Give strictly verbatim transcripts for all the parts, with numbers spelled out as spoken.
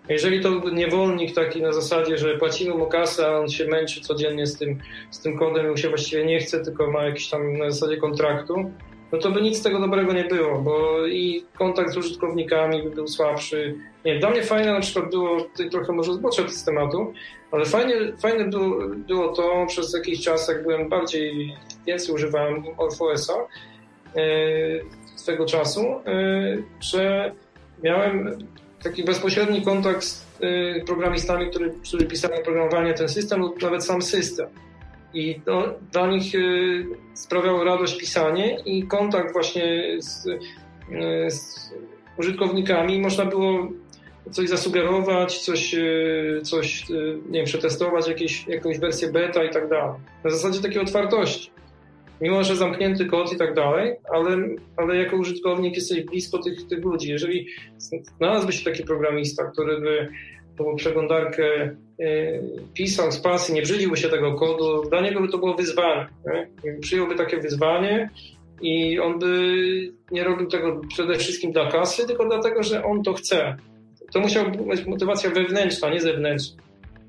Jeżeli to był niewolnik taki na zasadzie, że płacimy mu kasę, a on się męczy codziennie z tym, z tym kodem i mu się właściwie nie chce, tylko ma jakiś tam na zasadzie kontraktu, no to by nic z tego dobrego nie było, bo i kontakt z użytkownikami by był słabszy. Nie, dla mnie fajne na przykład było, tutaj trochę może zboczę z tematu, ale fajnie, fajne było, było to przez jakiś czas, jak byłem bardziej, więcej używałem MorphOS-a yy, swego czasu, yy, że miałem taki bezpośredni kontakt z yy, programistami, którzy, którzy pisali oprogramowanie ten system lub nawet sam system. I to, dla nich y, sprawiało radość pisanie i kontakt właśnie z, y, z użytkownikami. Można było coś zasugerować, coś, y, coś y, nie wiem, przetestować, jakieś, jakąś wersję beta i tak dalej. Na zasadzie takiej otwartości. Mimo, że zamknięty kod i tak dalej, ale, ale jako użytkownik jesteś blisko tych, tych ludzi. Jeżeli znalazłby się taki programista, który by tą przeglądarkę pisał z pasji, nie brzydziłby się tego kodu, dla niego by to było wyzwanie. Nie? Przyjąłby takie wyzwanie i on by nie robił tego przede wszystkim dla kasy, tylko dlatego, że on to chce. To musiała być motywacja wewnętrzna, nie zewnętrzna.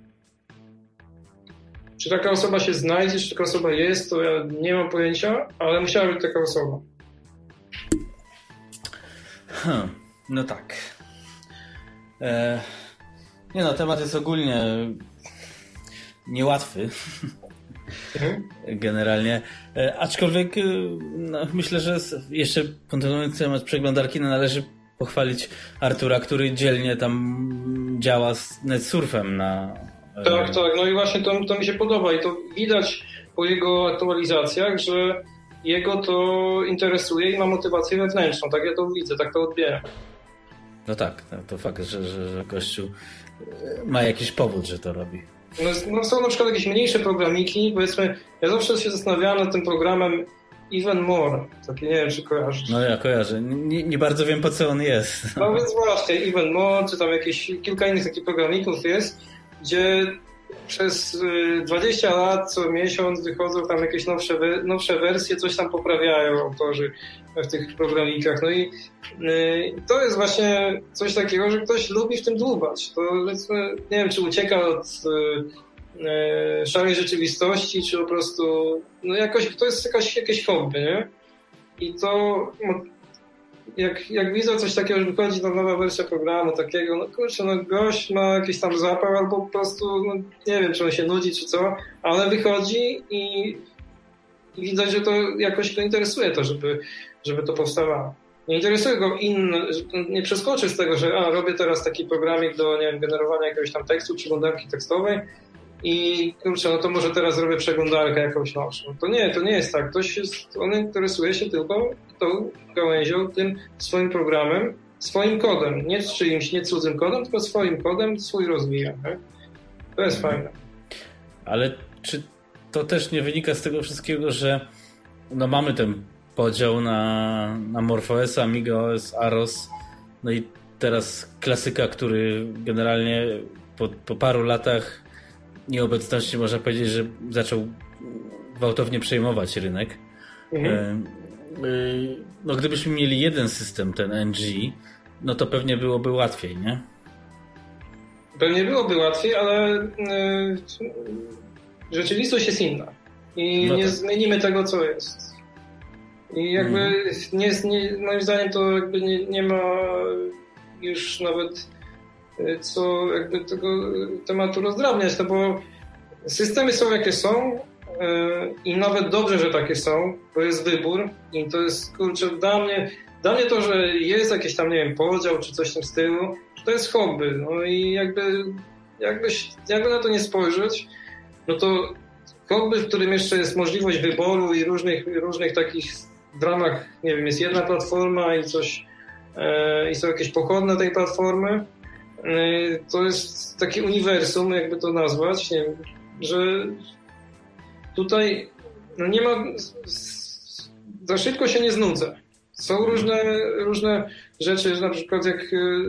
Czy taka osoba się znajdzie, czy taka osoba jest, to ja nie mam pojęcia, ale musiała być taka osoba. Hmm, no tak. E... Nie no, temat jest ogólnie niełatwy. Mhm. Generalnie. E, aczkolwiek no, myślę, że jeszcze kontynuując temat przeglądarki, no, należy pochwalić Artura, który dzielnie tam działa z NetSurfem na... E... Tak, tak. No i właśnie to, to mi się podoba i to widać po jego aktualizacjach, że jego to interesuje i ma motywację wewnętrzną. Tak ja to widzę, tak to odbieram. No tak, no to fakt, że, że, że Kościół ma jakiś powód, że to robi. No, no są na przykład jakieś mniejsze programiki, powiedzmy, ja zawsze się zastanawiałem nad tym programem Even More, taki nie wiem, czy kojarzysz. No ja kojarzę, nie, nie bardzo wiem, po co on jest. No więc właśnie, Even More, czy tam jakieś kilka innych takich programików jest, gdzie przez dwadzieścia lat co miesiąc wychodzą tam jakieś nowsze, nowsze wersje, coś tam poprawiają autorzy w tych programikach. No i to jest właśnie coś takiego, że ktoś lubi w tym dłubać. To powiedzmy, nie wiem, czy ucieka od szarej rzeczywistości, czy po prostu no jakoś, to jest jakaś, jakieś hobby, nie? I to jak, jak widzę coś takiego, że wychodzi tam nowa wersja programu takiego, no kurczę, no gość ma jakiś tam zapał albo po prostu, no nie wiem, czy on się nudzi, czy co, ale wychodzi i, i widać, że to jakoś go interesuje to, żeby, żeby to powstawało. Nie interesuje go inny, nie przeskoczy z tego, że a, robię teraz taki programik do, nie wiem, generowania jakiegoś tam tekstu, przeglądarki tekstowej i kurczę, no to może teraz robię przeglądarkę jakąś nowszą. To nie, to nie jest tak. Ktoś jest, on interesuje się tylko tą gałęzią, tym swoim programem, swoim kodem. Nie z czyimś, nie cudzym kodem, tylko swoim kodem, swój rozwija. Tak? To jest fajne. Ale czy to też nie wynika z tego wszystkiego, że no mamy ten podział na, na MorphOS, AmigaOS, Aros, no i teraz klasyka, który generalnie po, po paru latach nieobecności można powiedzieć, że zaczął gwałtownie przejmować rynek. Mhm. No gdybyśmy mieli jeden system, ten N G, no to pewnie byłoby łatwiej, nie? Pewnie byłoby łatwiej, ale yy, rzeczywistość jest inna i no nie tak. Zmienimy tego, co jest. I jakby mhm. nie, nie, moim zdaniem to jakby nie, nie ma już nawet co jakby tego tematu rozdrabniać, no bo systemy są jakie są yy, i nawet dobrze, że takie są, bo jest wybór i to jest, kurczę, dla mnie, dla mnie to, że jest jakiś tam, nie wiem, podział czy coś w tym stylu, to jest hobby, no i jakby, jakby, jakby na to nie spojrzeć, no to hobby, w którym jeszcze jest możliwość wyboru i różnych, różnych takich w ramach, nie wiem, jest jedna platforma i coś yy, i są jakieś pochodne tej platformy, to jest takie uniwersum, jakby to nazwać, nie wiem, że tutaj no nie ma, za szybko się nie znudzę. Są różne, różne rzeczy, że na przykład jak,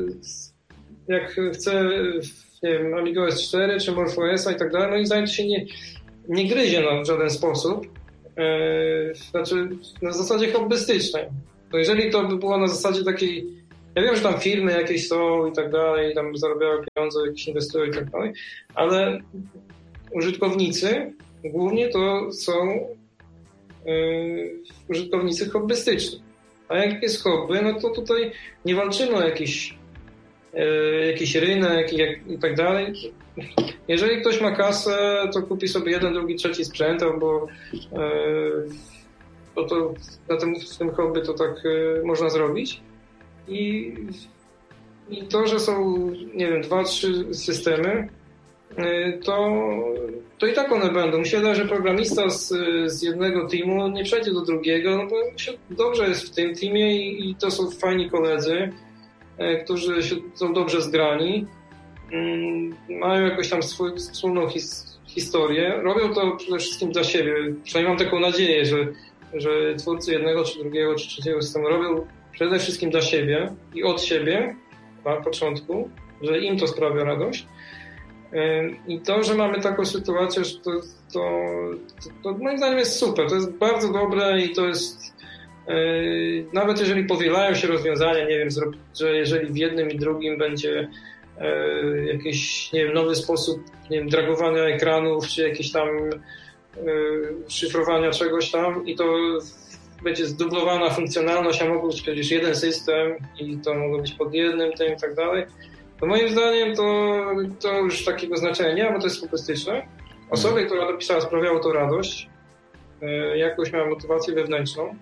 jak chcę, nie wiem, AmigaOS cztery czy MorphOS i tak dalej, no i zdaje się nie, nie gryzie na żaden sposób, znaczy na zasadzie hobbystycznej. To jeżeli to by było na zasadzie takiej Ja wiem, że tam firmy jakieś są i tak dalej, tam zarabiają pieniądze, jakieś inwestorzy i tak dalej, ale użytkownicy głównie to są yy, użytkownicy hobbystyczni. A jak jest hobby, no to tutaj nie walczymy o jakiś, yy, jakiś rynek i, jak, i tak dalej. Jeżeli ktoś ma kasę, to kupi sobie jeden, drugi, trzeci sprzęt, albo yy, to, to na tym, w tym hobby to tak yy, można zrobić. I, I to, że są, nie wiem, dwa, trzy systemy, to, to i tak one będą. Mi się wydaje, że programista z, z jednego teamu nie przejdzie do drugiego, no bo się dobrze jest w tym teamie i, i to są fajni koledzy, którzy się, są dobrze zgrani, mają jakąś tam swój, wspólną his, historię, robią to przede wszystkim dla siebie. Przynajmniej mam taką nadzieję, że, że twórcy jednego, czy drugiego, czy trzeciego systemu robią przede wszystkim dla siebie i od siebie na początku, że im to sprawia radość. I to, że mamy taką sytuację, że to, to, to, to moim zdaniem jest super, to jest bardzo dobre i to jest yy, nawet jeżeli powielają się rozwiązania, nie wiem, że jeżeli w jednym i drugim będzie yy, jakiś, nie wiem, nowy sposób, nie wiem, dragowania ekranów, czy jakieś tam yy, szyfrowania czegoś tam i to będzie zdublowana funkcjonalność, a mógł być przecież jeden system i to mogło być pod jednym tym i tak dalej. To moim zdaniem to, to już takiego znaczenia nie ma, bo to jest popystyczne. Osobie, która dopisała, sprawiało to radość, jakoś miała motywację wewnętrzną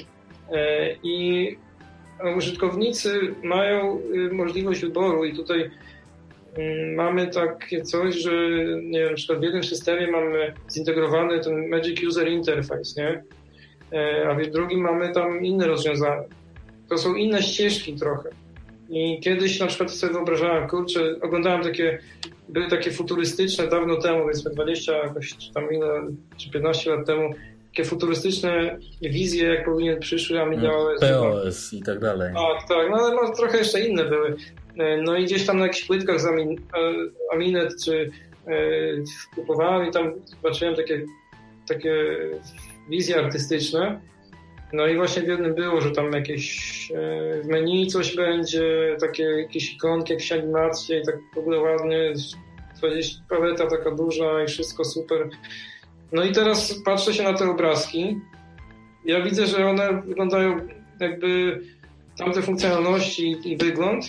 i użytkownicy mają możliwość wyboru i tutaj mamy takie coś, że nie wiem, na przykład w jednym systemie mamy zintegrowany ten Magic User Interface, nie? A w drugim mamy tam inne rozwiązania. To są inne ścieżki trochę. I kiedyś na przykład sobie wyobrażałem, kurczę, oglądałem takie, były takie futurystyczne dawno temu, powiedzmy dwadzieścia jakoś, czy tam ile, czy piętnaście lat temu, takie futurystyczne wizje, jak powinien przyszły Amiga O S. P O S i tak dalej. Tak, tak, no ale no, trochę jeszcze inne były. No i gdzieś tam na jakichś płytkach z Amin, Aminet, czy e, kupowałem i tam zobaczyłem takie, takie wizje artystyczne. No i właśnie w jednym było, że tam jakieś w menu coś będzie, takie jakieś ikonki, jakieś animacje i tak w ogóle ładnie, paleta taka duża i wszystko super. No i teraz patrzę się na te obrazki. Ja widzę, że one wyglądają jakby tamte funkcjonalności i wygląd.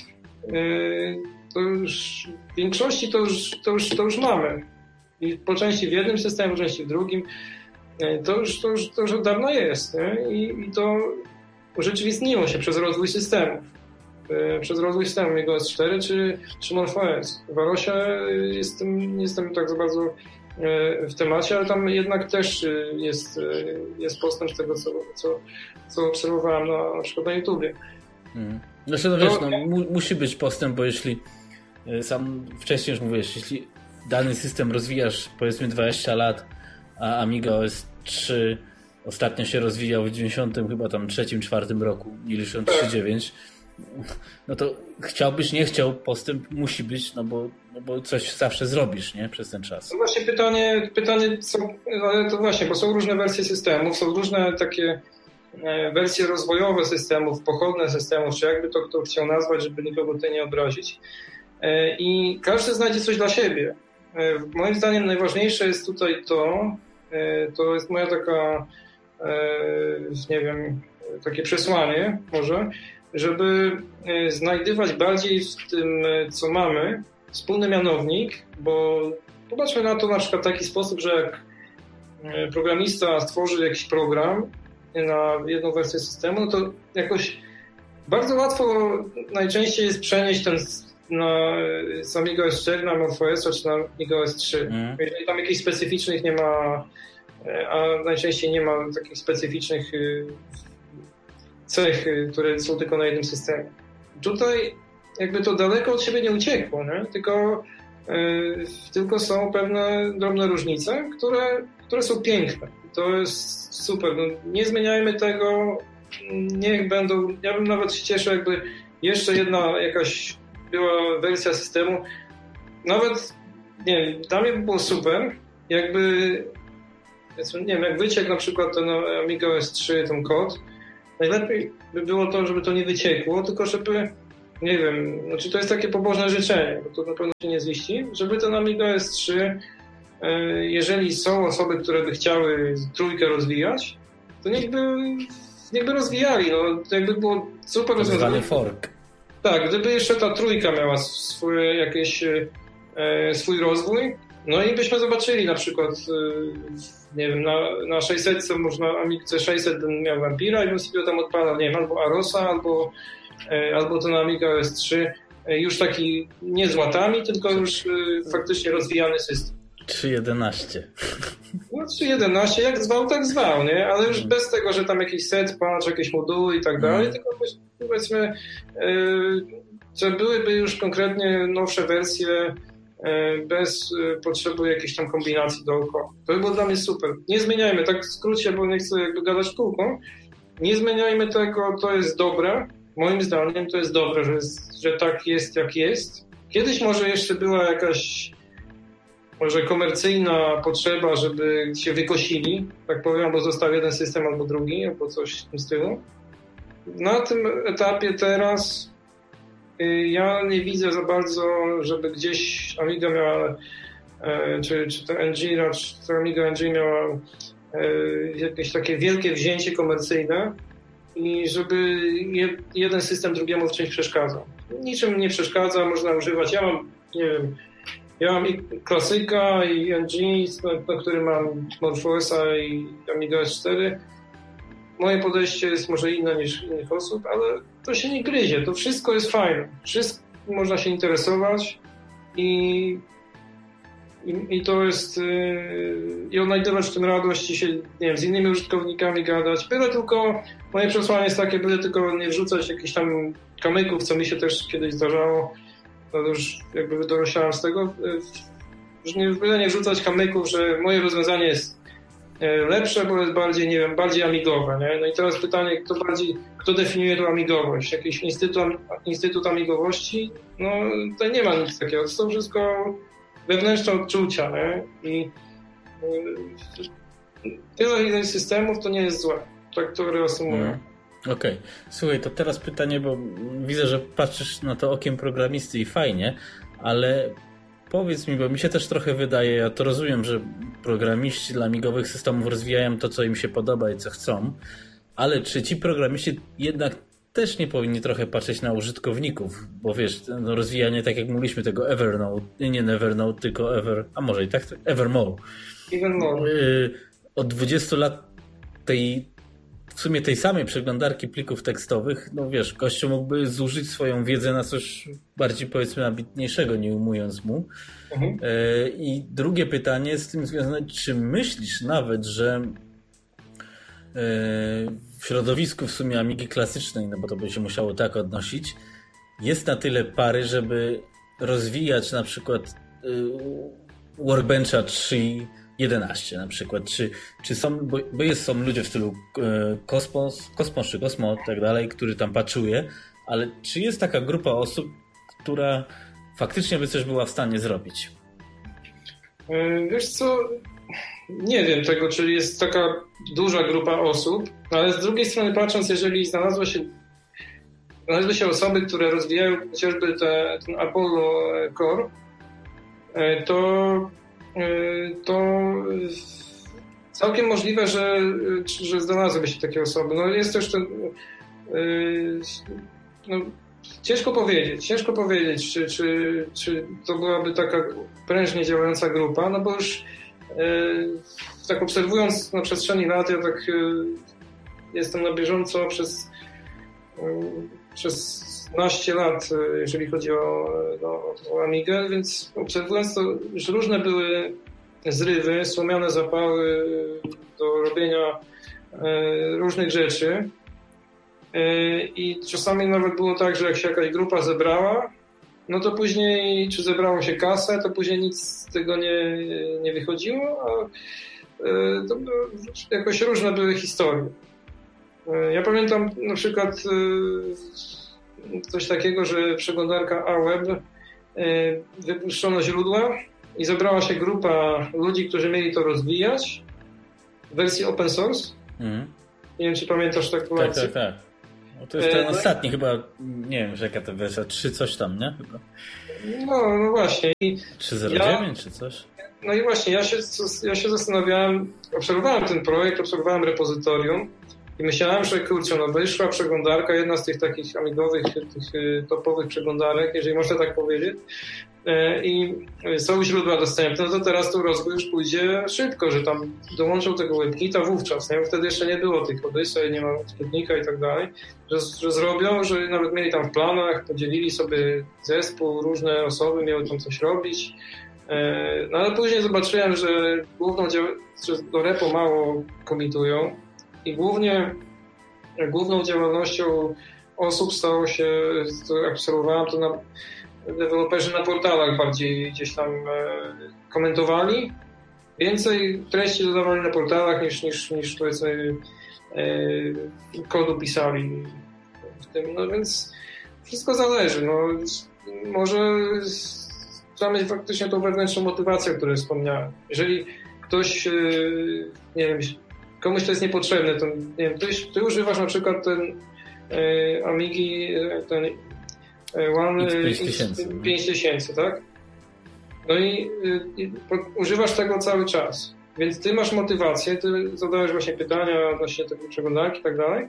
To już w większości to już, to już, to już mamy. I po części w jednym systemie, po części w drugim. To już, to już, to już od dawna jest, nie? I, i to urzeczywistniło się przez rozwój systemów. Przez rozwój systemu Amiga O S cztery czy, czy MorphOS. W Arosie jestem, nie jestem tak za bardzo w temacie, ale tam jednak też jest, jest postęp z tego, co, co, co obserwowałem na, na przykład na YouTubie. Hmm. Znaczy, no wiesz, no, mu, musi być postęp, bo jeśli sam wcześniej już mówiłeś, jeśli dany system rozwijasz powiedzmy dwadzieścia lat, a Amiga O S trzy ostatnio się rozwijał w dziewięćdziesiątym chyba tam trzecim, czwartym roku, nie licząc trzy dziewięć, no to chciałbyś, nie chciał, postęp musi być, no bo, no bo coś zawsze zrobisz, nie? Przez ten czas. No właśnie pytanie, pytanie co, ale to właśnie, bo są różne wersje systemów, są różne takie wersje rozwojowe systemów, pochodne systemów, czy jakby to kto chciał nazwać, żeby nikogo tutaj nie obrazić. I każdy znajdzie coś dla siebie. Moim zdaniem najważniejsze jest tutaj to, to jest moja taka, nie wiem, takie przesłanie może, żeby znajdywać bardziej w tym, co mamy, wspólny mianownik, bo popatrzmy na to na przykład w taki sposób, że jak programista stworzy jakiś program na jedną wersję systemu, no to jakoś bardzo łatwo najczęściej jest przenieść ten na z Amiga O S cztery na MorphOS czy na Amiga O S trzy. Mm. Jeżeli tam jakichś specyficznych nie ma, a najczęściej nie ma takich specyficznych cech, które są tylko na jednym systemie. Tutaj jakby to daleko od siebie nie uciekło, nie? Tylko, yy, tylko są pewne drobne różnice, które, które są piękne. To jest super. No, nie zmieniajmy tego, niech będą, ja bym nawet się cieszył, jakby jeszcze jedna jakaś była wersja systemu. Nawet, nie wiem, dla mnie by było super, jakby, nie wiem, jak wyciekł na przykład ten Amiga O S trzy, ten kod, najlepiej by było to, żeby to nie wyciekło, tylko żeby nie wiem, znaczy to jest takie pobożne życzenie, bo to na pewno się nie ziści, żeby ten Amiga S trzy, jeżeli są osoby, które by chciały trójkę rozwijać, to niechby, niechby rozwijali, no to jakby było super rozwiązanie. fork. Tak, gdyby jeszcze ta trójka miała swój, jakieś, e, swój rozwój, no i byśmy zobaczyli na przykład, e, nie wiem, na, na sześćset można Amigce sześćset bym miał Vampira i bym sobie tam odpalał, nie wiem, albo Arosa, albo, e, albo ten Amiga S trzy, e, już taki nie z łatami, tylko już e, faktycznie rozwijany system. trzy jedenaście. No trzy jedenaście, jak zwał, tak zwał, nie? Ale już hmm. bez tego, że tam jakiś set, patch, jakieś moduły i tak dalej, hmm. tylko powiedzmy, yy, że byłyby już konkretnie nowsze wersje yy, bez yy, potrzeby jakiejś tam kombinacji dookoła. To by było dla mnie super. Nie zmieniajmy, tak w skrócie, bo nie chcę jakby gadać kółką, nie zmieniajmy tego, to jest dobre. Moim zdaniem to jest dobre, że, jest, że tak jest, jak jest. Kiedyś może jeszcze była jakaś może komercyjna potrzeba, żeby się wykosili, tak powiem, albo został jeden system, albo drugi, albo coś w tym stylu. Na tym etapie teraz ja nie widzę za bardzo, żeby gdzieś Amiga miała, czy, czy ta N G, czy ta Amiga N G miała jakieś takie wielkie wzięcie komercyjne i żeby jeden system drugiemu w czymś przeszkadzał. Niczym nie przeszkadza, można używać. Ja mam, nie wiem, Ja mam i klasyka, i N G, na, na którym mam MorphOSa i Amiga S cztery. Moje podejście jest może inne niż innych osób, ale to się nie gryzie. To wszystko jest fajne. Wszystko można się interesować i, i, i to jest yy, i odnajdywać w tym radość i się, nie wiem, z innymi użytkownikami gadać. Byle tylko, moje przesłanie jest takie, byle tylko nie wrzucać jakichś tam kamyków, co mi się też kiedyś zdarzało. No już jakby doroślałem z tego, że nie, byle nie wrzucać kamyków, że moje rozwiązanie jest lepsze, bo jest bardziej, nie wiem, bardziej amigowe, nie? No i teraz pytanie, kto bardziej, kto definiuje tą amigowość? Jakiś instytut, instytut amigowości? No to nie ma nic takiego, to są wszystko wewnętrzne odczucia, nie? I tyle ile systemów to nie jest złe, tak to reasumuję. Mm. Okej. Okay. Słuchaj, to teraz pytanie, bo widzę, że patrzysz na to okiem programisty i fajnie, ale powiedz mi, bo mi się też trochę wydaje, ja to rozumiem, że programiści dla amigowych systemów rozwijają to, co im się podoba i co chcą, ale czy ci programiści jednak też nie powinni trochę patrzeć na użytkowników, bo wiesz, no rozwijanie, tak jak mówiliśmy, tego Evernote, nie Evernote, tylko Ever, a może i tak, Evermore. Evermore. Od dwudziestu lat tej w sumie tej samej przeglądarki plików tekstowych, no wiesz, gościu mógłby zużyć swoją wiedzę na coś bardziej, powiedzmy, ambitniejszego, nie ujmując mu. Mhm. I drugie pytanie z tym związane, czy myślisz nawet, że w środowisku w sumie Amigi klasycznej, no bo to by się musiało tak odnosić, jest na tyle pary, żeby rozwijać na przykład Workbencha trzy jedenaście na przykład, czy, czy są, bo, bo jest, są ludzie w stylu e, Kosmos, Kosmos czy Kosmo i tak dalej, który tam patruje, ale czy jest taka grupa osób, która faktycznie by coś była w stanie zrobić? Wiesz co, nie wiem tego, czy jest taka duża grupa osób, ale z drugiej strony patrząc, jeżeli znalazło się znalazły się osoby, które rozwijają chociażby te, ten Apollo Core, to to całkiem możliwe, że, że znalazłyby się takie osoby. No jest też ten no, ciężko powiedzieć, ciężko powiedzieć, czy, czy, czy to byłaby taka prężnie działająca grupa, no bo już tak obserwując na przestrzeni lat, ja tak jestem na bieżąco przez przez naście lat, jeżeli chodzi o, no, o Amigę, więc obserwując to, już różne były zrywy, słomiane zapały do robienia e, różnych rzeczy e, i czasami nawet było tak, że jak się jakaś grupa zebrała, no to później, czy zebrało się kasę, to później nic z tego nie, nie wychodziło, a e, to jakoś różne były historie. Ja pamiętam na przykład coś takiego, że przeglądarka A-Web wypuszczono źródła i zebrała się grupa ludzi, którzy mieli to rozwijać w wersji open source. Mm. Nie wiem, czy pamiętasz taką tak, akcję. tak, tak. No to jest ten e, ostatni no, chyba, nie wiem, że jaka to wersja, trzy coś tam, nie? Chyba. No, no właśnie. trzy zero dziewięć ja, czy coś? No i właśnie, ja się, ja się zastanawiałem, obserwowałem ten projekt, obserwowałem repozytorium i myślałem, że kurczę, no wyszła przeglądarka, jedna z tych takich amigowych, tych topowych przeglądarek, jeżeli można tak powiedzieć, i są źródła dostępne, no to teraz to rozwój już pójdzie szybko, że tam dołączą tego WebKita wówczas, nie? Wtedy jeszcze nie było tych Odyssey, nie ma Sputnika i tak dalej, że, że zrobią, że nawet mieli tam w planach, podzielili sobie zespół, różne osoby miały tam coś robić, no ale później zobaczyłem, że główną dział- że do repo mało komitują i głównie główną działalnością osób stało się, jak obserwowałem to na deweloperzy na portalach bardziej gdzieś tam komentowali. Więcej treści dodawali na portalach niż, niż, niż powiedzmy kodu pisali w tym. No więc wszystko zależy. No, może trzeba mieć faktycznie tą wewnętrzną motywację, o której wspomniałem. Jeżeli ktoś, nie wiem, komuś to jest niepotrzebne, to nie wiem, ty, ty używasz na przykład ten Amigi, ten One pięć tysięcy, tak? No i, i używasz tego cały czas. Więc ty masz motywację, ty zadałeś właśnie pytania odnośnie tego przeglądarki i tak dalej.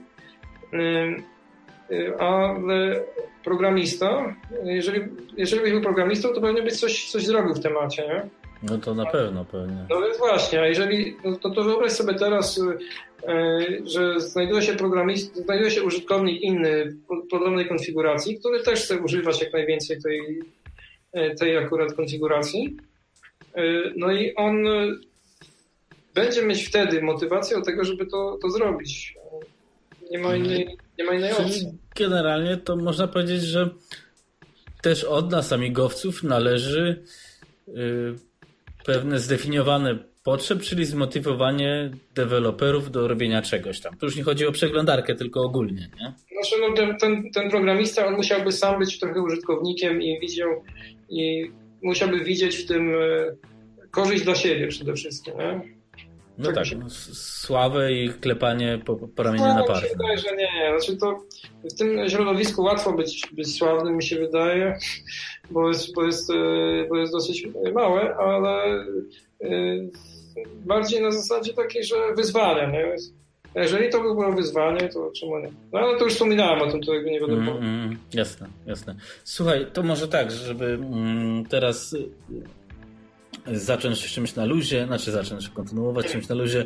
Ale programista, jeżeli, jeżeli byś był programistą, to pewnie byś coś, coś zrobił w temacie, nie? No to na pewno, pewnie. No więc właśnie, a jeżeli, no to, to wyobraź sobie teraz, że znajduje się programista, znajduje się użytkownik inny podobnej konfiguracji, który też chce używać jak najwięcej tej, tej akurat konfiguracji. No i on będzie mieć wtedy motywację do tego, żeby to, to zrobić. Nie ma innej, nie ma innej opcji. Czyli generalnie to można powiedzieć, że też od nas, amigowców, należy yy, pewne zdefiniowane potrzeb, czyli zmotywowanie deweloperów do robienia czegoś tam. Tu już nie chodzi o przeglądarkę, tylko ogólnie, nie? Znaczy, no, ten, ten programista, on musiałby sam być trochę użytkownikiem i widział, i musiałby widzieć w tym korzyść dla siebie przede wszystkim, nie? No tak, tak się... no, sławę i klepanie po, po ramieniu na parę. Mi się wydaje, że nie. Znaczy to w tym środowisku łatwo być, być sławnym, mi się wydaje, bo jest, bo jest, bo jest dosyć małe, ale bardziej na zasadzie takiej, że wyzwania, nie? Jeżeli to by było wyzwanie, to czemu nie? No ale to już wspominałem o tym, to jakby nie będę mm, mm, Jasne, jasne. Słuchaj, to może tak, żeby mm, teraz zacząć czymś na luzie, znaczy zacząć kontynuować czymś na luzie.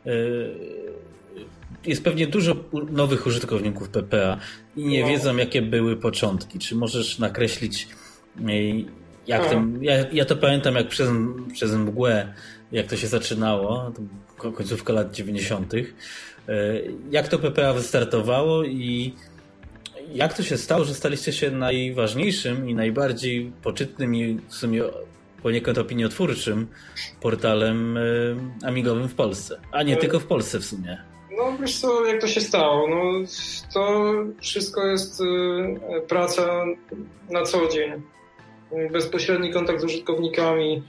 Jest pewnie dużo nowych użytkowników P P A i nie no. wiedzą, jakie były początki. Czy możesz nakreślić, jak ten, ja, ja to pamiętam, jak przez, przez mgłę, jak to się zaczynało, to końcówka lat dziewięćdziesiątych. Jak to P P A wystartowało i jak to się stało, że staliście się najważniejszym i najbardziej poczytnym i w sumie poniekąd opiniotwórczym portalem amigowym w Polsce, a nie tylko w Polsce w sumie. No wiesz co, jak to się stało? No, to wszystko jest praca na co dzień. Bezpośredni kontakt z użytkownikami.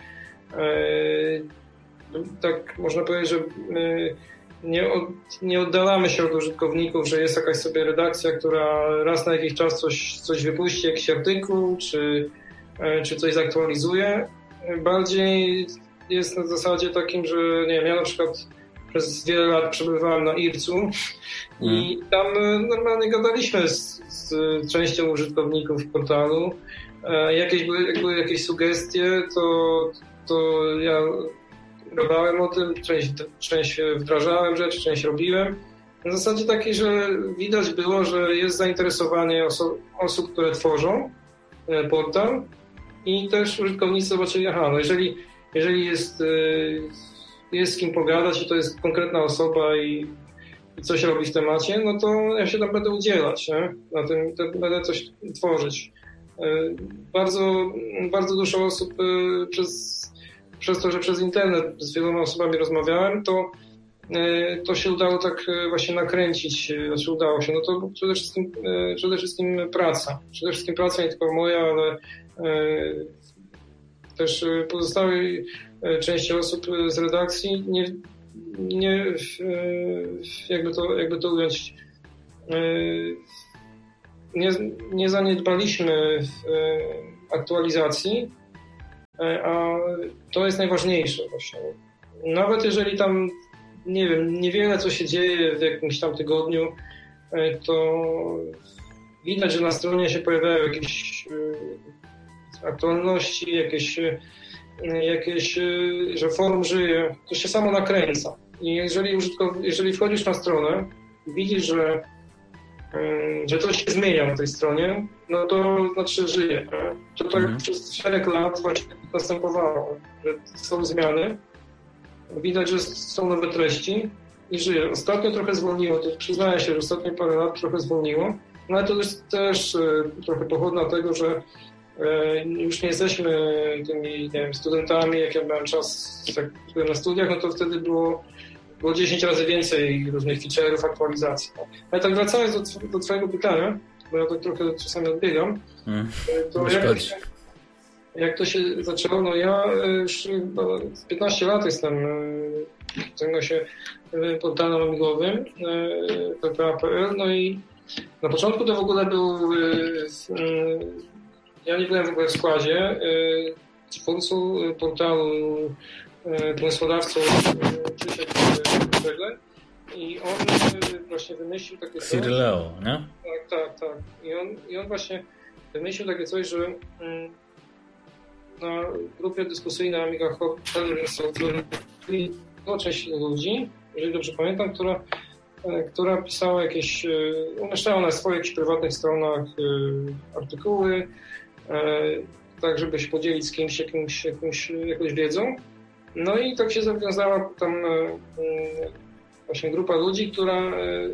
Tak można powiedzieć, że nie, od, nie oddalamy się od użytkowników, że jest jakaś sobie redakcja, która raz na jakiś czas coś, coś wypuści, jakiś artykuł, czy, czy coś zaktualizuje. Bardziej jest na zasadzie takim, że nie wiem, ja na przykład przez wiele lat przebywałem na IRC-u mm. i tam normalnie gadaliśmy z, z częścią użytkowników portalu. Jakieś były, jak były jakieś sugestie, to, to ja gadałem o tym, część, część wdrażałem rzeczy, część robiłem. Na zasadzie takiej, że widać było, że jest zainteresowanie oso- osób, które tworzą portal i też użytkownicy zobaczyli, aha, no jeżeli, jeżeli jest, jest z kim pogadać i to jest konkretna osoba i, i coś robi w temacie, no to ja się tam będę udzielać, nie? Na tym to będę coś tworzyć. Bardzo, bardzo dużo osób przez, przez to, że przez internet z wieloma osobami rozmawiałem, to, to się udało tak właśnie nakręcić, znaczy udało się. No to przede wszystkim, przede wszystkim praca. Przede wszystkim praca nie tylko moja, ale też pozostałej części osób z redakcji, nie, nie jakby to, jakby to ująć, nie, nie zaniedbaliśmy w aktualizacji, a to jest najważniejsze właśnie. Nawet jeżeli tam, nie wiem, niewiele co się dzieje w jakimś tam tygodniu, to widać, że na stronie się pojawiają jakieś aktualności, jakieś, jakieś że forum żyje, to się samo nakręca. I jeżeli, jeżeli wchodzisz na stronę, widzisz, że, że coś się zmienia na tej stronie, no to znaczy żyje. To tak mhm. przez szereg lat właśnie następowało, że są zmiany, widać, że są nowe treści i żyje. Ostatnio trochę zwolniło, to przyznaję się, że ostatnie parę lat trochę zwolniło, no ale to jest też trochę pochodna tego, że już nie jesteśmy tymi, nie wiem, studentami, jak ja miałem czas, jak byłem na studiach, no to wtedy było, było dziesięć razy więcej różnych feature'ów, aktualizacji. Ale tak wracając do, do twojego pytania, bo ja tak trochę czasami odbiegam, hmm. to jak to, się, jak to się zaczęło? No ja już no, piętnaście lat jestem, zajmuję się portalem amigowym P P A kropka P L, no i na początku to w ogóle był ja nie byłem w ogóle w składzie. Twórcą portalu, pomysłodawcą Krzysiek Żegle i on właśnie wymyślił takie coś. Cyrilleo, nie? Tak, tak, tak. I on, i on właśnie wymyślił takie coś, że na grupie dyskusyjnej Amiga Hub była część ludzi, jeżeli dobrze pamiętam, która która pisała jakieś, umieszczała na swoich jakichś prywatnych stronach artykuły, tak żeby się podzielić z kimś jakimś, jakąś, jakąś wiedzą. No i tak się zawiązała tam właśnie grupa ludzi, która,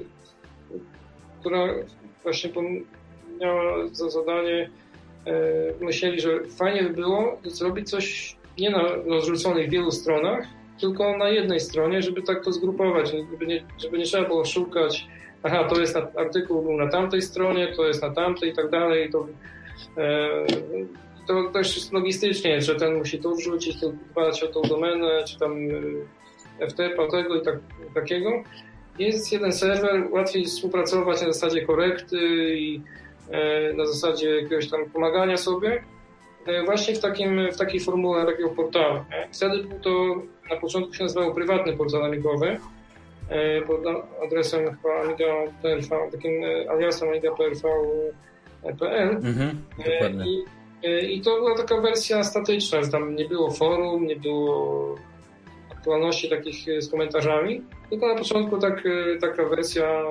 która właśnie miała za zadanie, myśleli, że fajnie by było zrobić coś nie na rozrzuconych wielu stronach, tylko na jednej stronie, żeby tak to zgrupować, żeby nie, żeby nie trzeba było szukać, aha, to jest na, artykuł był na tamtej stronie, to jest na tamtej i tak dalej. To, e, to też jest logistycznie, że ten musi to wrzucić, to dbać o tą domenę, czy tam F T P, tego i tak, takiego. Jest jeden serwer, łatwiej współpracować na zasadzie korekty i e, na zasadzie jakiegoś tam pomagania sobie. Właśnie w, takim, w takiej formule takiego portalu. Wtedy był to, na początku się nazywało prywatny portal amigowy, pod adresem chyba amiga kropka p r v, takim aliasem amiga kropka p r v kropka p l. Mhm, dokładnie. I, I to była taka wersja statyczna, że tam nie było forum, nie było aktualności takich z komentarzami, tylko na początku tak, taka wersja,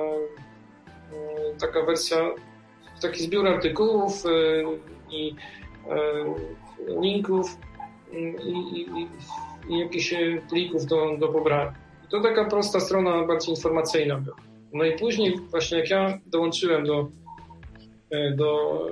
taka wersja, taki zbiór artykułów i linków i, i, i jakichś plików do, do pobrania. To taka prosta strona, bardziej informacyjna była. No i później właśnie jak ja dołączyłem do, do,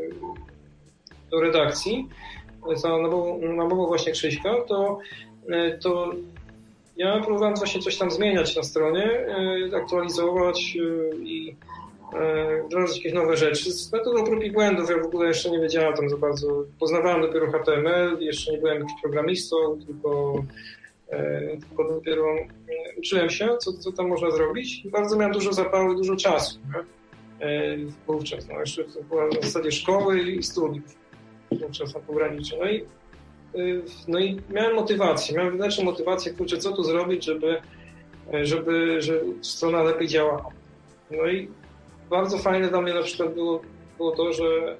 do redakcji za namową właśnie Krzyśka, to, to ja próbowałem właśnie coś tam zmieniać na stronie, aktualizować i wdrożyć jakieś nowe rzeczy. Z metodą prób i błędów ja w ogóle jeszcze nie wiedziałem tam za bardzo. Poznawałem dopiero H T M L, jeszcze nie byłem jakimś programistą, tylko, e, tylko dopiero uczyłem się, co, co tam można zrobić. I bardzo miałem dużo zapału i dużo czasu. E, wówczas, no jeszcze to była na zasadzie szkoły i studiów. Wówczas na pograniczy. No i, e, no i miałem motywację, miałem wewnętrzną motywację, kurczę, co tu zrobić, żeby, żeby, żeby strona lepiej działała. No i bardzo fajne dla mnie na przykład było, było to, że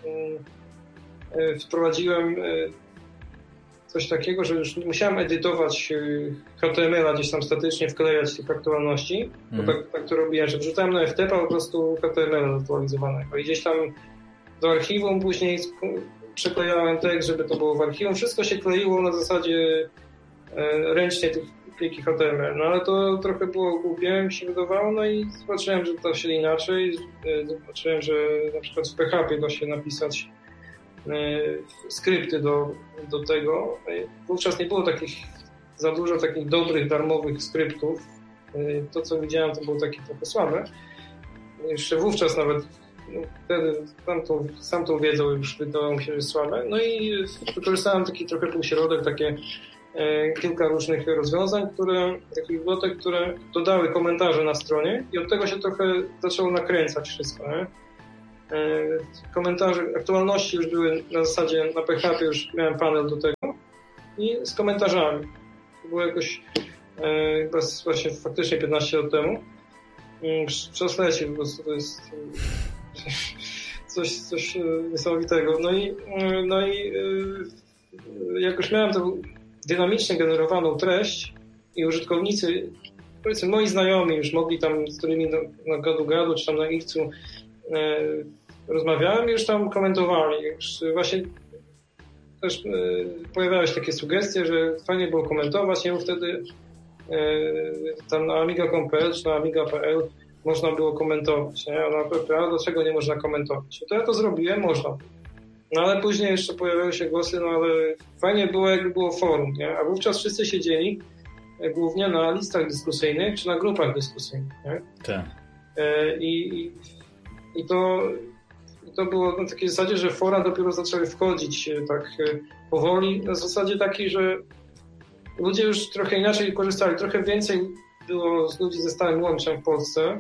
y, wprowadziłem y, coś takiego, że już nie musiałem edytować y, H T M L a gdzieś tam statycznie wklejać tych aktualności, mm. bo tak, tak to robiłem, że wrzucałem na F T P a po prostu H T M L aktualizowanego i gdzieś tam do archiwum później przyklejałem tekst, żeby to było w archiwum. Wszystko się kleiło na zasadzie y, ręcznie tych pliki H T M L, no ale to trochę było głupie, mi się wydawało, no i zobaczyłem, że to się inaczej, zobaczyłem, że na przykład w P H P da się napisać skrypty do, do tego. Wówczas nie było takich za dużo takich dobrych, darmowych skryptów. To, co widziałem, to było takie trochę słabe. Jeszcze wówczas nawet no, wtedy tamtą, z tamtą wiedzą już wydawało mi się, że jest słabe. No i wykorzystałem taki trochę półśrodek, takie kilka różnych rozwiązań, które, takich bibliotek, które dodały komentarze na stronie i od tego się trochę zaczęło nakręcać wszystko. Nie? komentarze, aktualności już były na zasadzie na P H P, już miałem panel do tego i z komentarzami. To było jakoś chyba właśnie faktycznie piętnaście lat temu. Czas leci, po prostu to jest coś, coś niesamowitego. No i, no i jak już miałem tę dynamicznie generowaną treść i użytkownicy, powiedzmy moi znajomi już mogli tam, z którymi na, na gadu-gadu czy tam na X-u e, rozmawiałem, już tam komentowali. Już właśnie też e, pojawiały się takie sugestie, że fajnie było komentować, nie? Bo wtedy e, tam na amiga kropka com kropka p l czy na amiga kropka p l można było komentować, nie? A na P P A dlaczego nie można komentować? To ja to zrobiłem, można. No ale później jeszcze pojawiały się głosy, no ale fajnie było, jakby było forum, nie? A wówczas wszyscy siedzieli głównie na listach dyskusyjnych czy na grupach dyskusyjnych, nie? Tak. I, i, i to, to było na takiej zasadzie, że fora dopiero zaczęły wchodzić tak powoli, na zasadzie takiej, że ludzie już trochę inaczej korzystali, trochę więcej było z ludzi ze stałym łączem w Polsce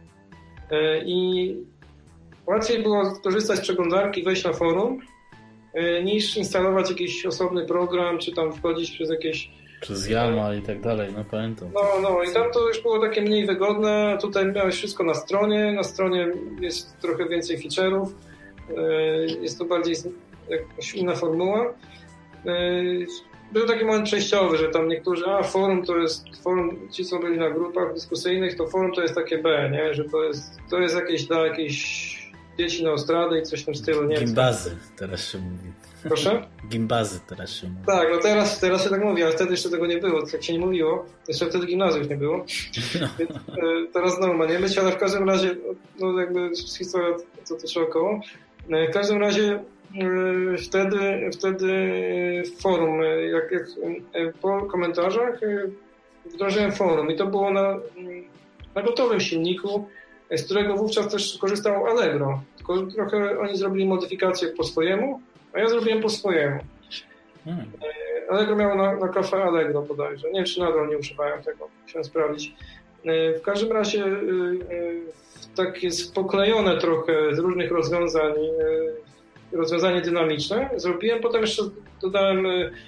i łatwiej było korzystać z przeglądarki, wejść na forum, niż instalować jakiś osobny program, czy tam wchodzić przez jakieś... Przez Yama i tak dalej, no pamiętam. No, no i tam to już było takie mniej wygodne. Tutaj miałeś wszystko na stronie. Na stronie jest trochę więcej feature'ów. Jest to bardziej jakaś inna formuła. Był taki moment przejściowy, że tam niektórzy, a forum to jest, forum, ci co byli na grupach dyskusyjnych, to forum to jest takie B, nie? Że to jest, to jest jakieś dla jakiejś dzieci na ostradę i coś w tym stylu, nie? Gimbazy teraz się mówi. Proszę? Gimbazy teraz się mówi. Tak, no teraz, teraz się tak mówi, ale wtedy jeszcze tego nie było, tak się nie mówiło. Jeszcze wtedy gimnazjów nie było. Więc, e, teraz znowu ma nie być, ale w każdym razie, no jakby historia, co to się około. W każdym razie e, wtedy, wtedy forum, jak, jak e, po komentarzach e, wdrożyłem forum i to było na, na gotowym silniku, z którego wówczas też korzystał Allegro. Tylko trochę oni zrobili modyfikację po swojemu, a ja zrobiłem po swojemu. Hmm. Allegro miało na, na kafe Allegro bodajże. Nie wiem, czy nadal nie używają tego. Chciałem sprawdzić. W każdym razie tak jest poklejone trochę z różnych rozwiązań, rozwiązanie dynamiczne. Zrobiłem, potem jeszcze dodałem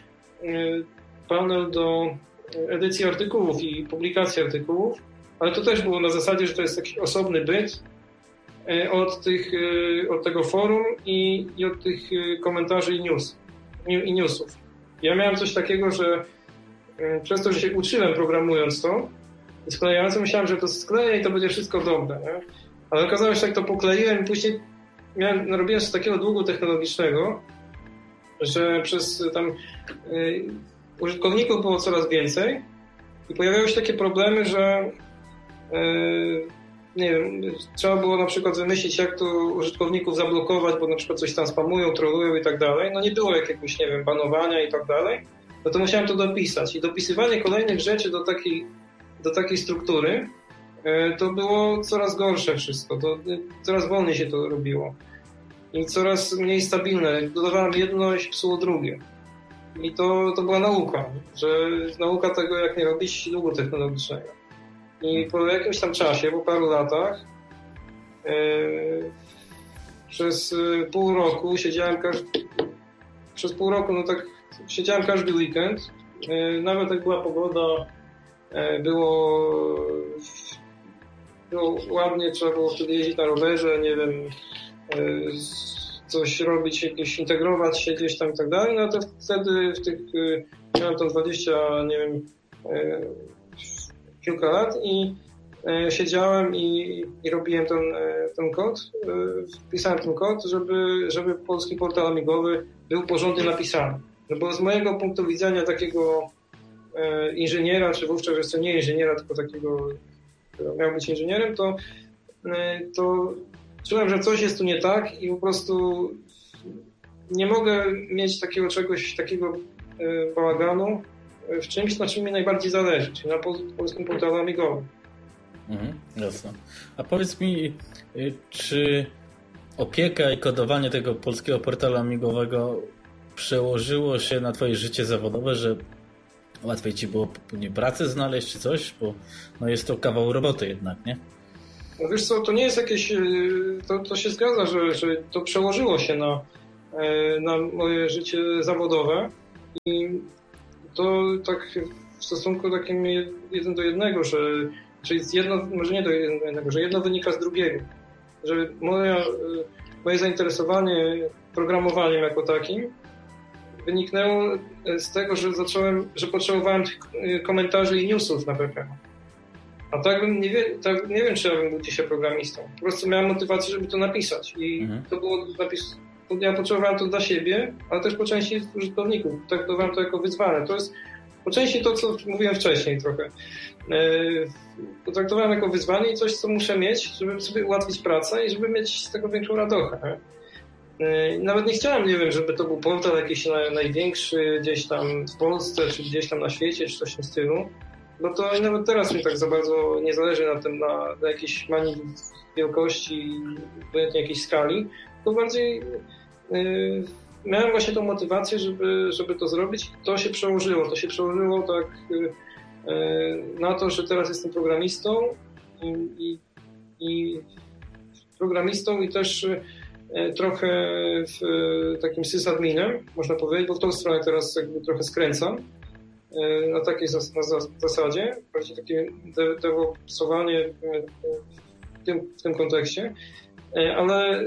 panel do edycji artykułów i publikacji artykułów, ale to też było na zasadzie, że to jest jakiś osobny byt od, tych, od tego forum i, i od tych komentarzy i, news, i newsów. Ja miałem coś takiego, że przez to, że się uczyłem programując to, sklejając, myślałem, że to skleję i to będzie wszystko dobre. Nie? Ale okazało się, że tak to pokleiłem i później miałem, narobiłem coś takiego długu technologicznego, że przez tam y, użytkowników było coraz więcej i pojawiały się takie problemy, że y, nie wiem, trzeba było na przykład wymyślić, jak tu użytkowników zablokować, bo na przykład coś tam spamują, trolują i tak dalej. No nie było jakiegoś, nie wiem, banowania i tak dalej. No to musiałem to dopisać. I dopisywanie kolejnych rzeczy do takiej, do takiej struktury to było coraz gorsze wszystko. To coraz wolniej się to robiło. I coraz mniej stabilne. Dodawałem jedno i psuło drugie. I to, to była nauka, że nauka tego, jak nie robić długu technologicznego. I po jakimś tam czasie, po paru latach, yy, przez pół roku siedziałem każdy, przez pół roku, no tak siedziałem każdy weekend, yy, nawet jak była pogoda, yy, było, było ładnie, trzeba było wtedy jeździć na rowerze, nie wiem, yy, coś robić, jakieś integrować się gdzieś tam i tak dalej, no to wtedy w tych, yy, miałem tam dwadzieścia, nie wiem, yy, kilka lat i e, siedziałem i, i robiłem ten, e, ten kod, e, wpisałem ten kod, żeby, żeby polski portal amigowy był porządnie napisany. No bo z mojego punktu widzenia takiego e, inżyniera, czy wówczas jeszcze nie inżyniera, tylko takiego, który miał być inżynierem, to, e, to czułem, że coś jest tu nie tak i po prostu nie mogę mieć takiego czegoś, takiego e, bałaganu w czymś, na czym mi najbardziej zależy, czyli na polskim portalu amigowym. Mhm, jasne. A powiedz mi, czy opieka i kodowanie tego polskiego portalu amigowego przełożyło się na twoje życie zawodowe, że łatwiej ci było nie pracę znaleźć czy coś? Bo no jest to kawał roboty jednak, nie? No wiesz co, to nie jest jakieś, to, to się zgadza, że, że to przełożyło się na, na moje życie zawodowe i to tak w stosunku takim jeden do jednego, że czyli jedno, może nie do jednego, że jedno wynika z drugiego, że moja, moje zainteresowanie programowaniem jako takim wyniknęło z tego, że zacząłem, że potrzebowałem tych komentarzy i newsów na P P A. A tak bym nie, wie, tak nie wiem, czy ja bym był dzisiaj programistą. Po prostu miałem motywację, żeby to napisać. I mhm. to było napis. Ja potrzebowałem to dla siebie, ale też po części użytkowników. Traktowałem to jako wyzwanie. To jest po części to, co mówiłem wcześniej trochę. Potraktowałem jako wyzwanie i coś, co muszę mieć, żeby sobie ułatwić pracę i żeby mieć z tego większą radochę. Nawet nie chciałem, nie wiem, żeby to był portal jakiś największy gdzieś tam w Polsce, czy gdzieś tam na świecie, czy coś w tym stylu. No to i nawet teraz mi tak za bardzo nie zależy na tym, na, na jakiejś manii wielkości, obojętnie jakiejś skali, to bardziej yy, miałem właśnie tą motywację, żeby, żeby to zrobić. To się przełożyło. To się przełożyło tak yy, na to, że teraz jestem programistą i, i, i programistą i też yy, trochę w, yy, takim sysadminem, można powiedzieć, bo w tą stronę teraz jakby trochę skręcam. Na takiej zas- na zas- zasadzie, bardziej takie dewopowanie w tym, w tym kontekście, ale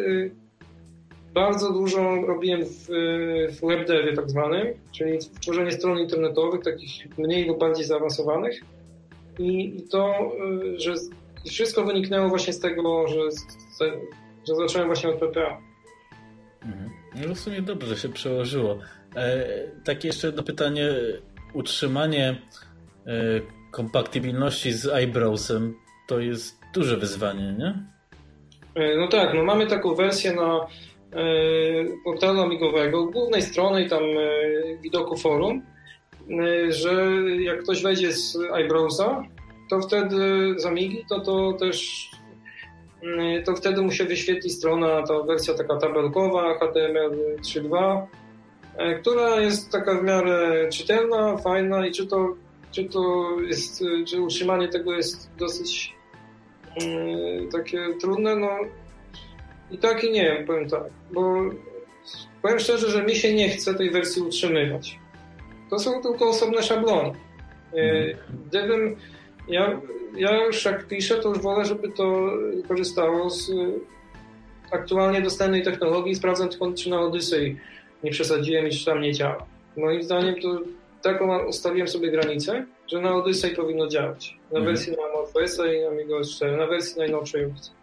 bardzo dużo robiłem w, w webdevie tak zwanym, czyli tworzenie stron internetowych, takich mniej lub bardziej zaawansowanych i, i to, że wszystko wyniknęło właśnie z tego, że, że zacząłem właśnie od P P A. Mhm. No w sumie dobrze się przełożyło. E, takie jeszcze jedno pytanie. Utrzymanie e, kompatybilności z iBrowsem to jest duże wyzwanie, nie? No tak, no mamy taką wersję na e, portalu amigowego, głównej strony i tam e, widoku forum, e, że jak ktoś wejdzie z iBrowsa, to wtedy z Amigi, to to też e, to wtedy mu się wyświetli strona, ta wersja taka tabelkowa, H T M L trzy dwa, która jest taka w miarę czytelna, fajna i czy to, czy to jest, czy utrzymanie tego jest dosyć yy, takie trudne, no i tak i nie, powiem tak, bo powiem szczerze, że mi się nie chce tej wersji utrzymywać. To są tylko osobne szablony. Yy, gdybym, ja, ja już jak piszę, to już wolę, żeby to korzystało z aktualnie dostępnej technologii i sprawdzam tylko, czy na Odyssey nie przesadziłem i czy tam nie działa. Moim zdaniem to taką ustawiłem sobie granicę, że na Odyssey powinno działać. Na mhm. wersji na MorphOS-a i na AmigaOS cztery, na wersji najnowszej opcji.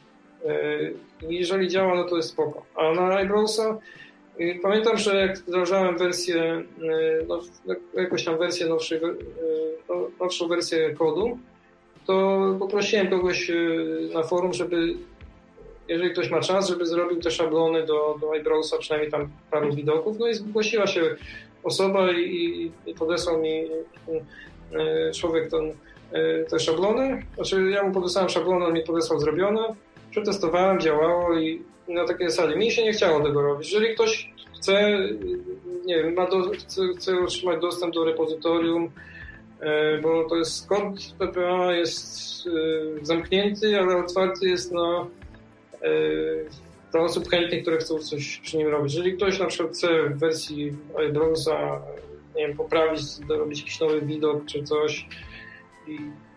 I jeżeli działa, no to jest spoko. A na iBrowsa pamiętam, że jak wdrażałem wersję, no, jakąś tam wersję nowszej, nowszą wersję kodu, to poprosiłem kogoś na forum, żeby jeżeli ktoś ma czas, żeby zrobił te szablony do, do iBrowsa, przynajmniej tam paru widoków, no i zgłosiła się osoba i, i podesłał mi człowiek ten, te szablony. Znaczy ja mu podesłałem szablony, on mi podesłał zrobione, przetestowałem, działało i na takiej zasadzie. Mi się nie chciało tego robić. Jeżeli ktoś chce, nie wiem, ma do, chce, chce otrzymać dostęp do repozytorium, bo to jest kod P P A jest zamknięty, ale otwarty jest na dla osób chętnych, które chcą coś przy nim robić. Jeżeli ktoś na przykład chce w wersji iBrowsa, nie wiem, poprawić, dorobić jakiś nowy widok czy coś i,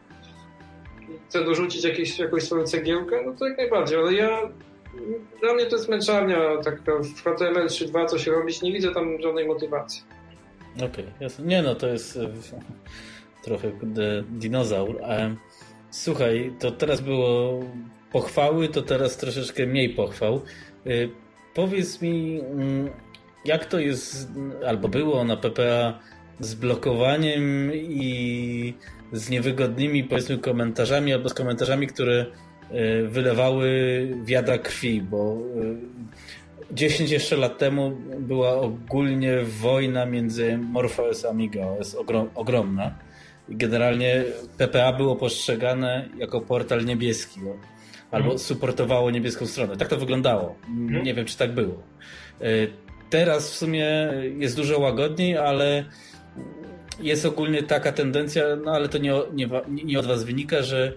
i chce dorzucić jakieś, jakąś swoją cegiełkę, no to jak najbardziej, ale ja dla mnie to jest męczarnia taka w H T M L trzy dwa coś robić, nie widzę tam żadnej motywacji. Okej, okay, jasne. Nie no, to jest trochę dinozaur. Słuchaj, to teraz było pochwały, to teraz troszeczkę mniej pochwał. Powiedz mi, jak to jest, albo było na P P A z blokowaniem i z niewygodnymi, powiedzmy, komentarzami, albo z komentarzami, które wylewały wiadra krwi, bo dziesięć jeszcze lat temu była ogólnie wojna między MorphOS a AmigaOS ogrom, ogromna. I generalnie P P A było postrzegane jako portal niebieski, albo mm. supportowało niebieską stronę. Tak to wyglądało. Mm. Nie wiem, czy tak było. Teraz w sumie jest dużo łagodniej, ale jest ogólnie taka tendencja, no ale to nie, nie, nie od was wynika, że